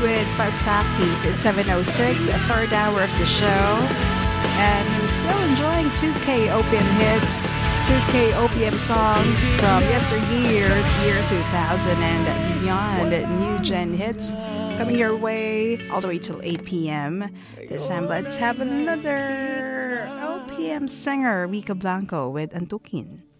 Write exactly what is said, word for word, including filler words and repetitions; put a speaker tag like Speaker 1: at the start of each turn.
Speaker 1: with Pasaki at seven oh six, a third hour of the show. And we're still enjoying two K O P M hits, two K O P M songs from yesteryears, year two thousand and beyond. New gen hits coming your way all the way till eight p.m. This time, let's have another O P M singer, Rica Blanco with Antukin.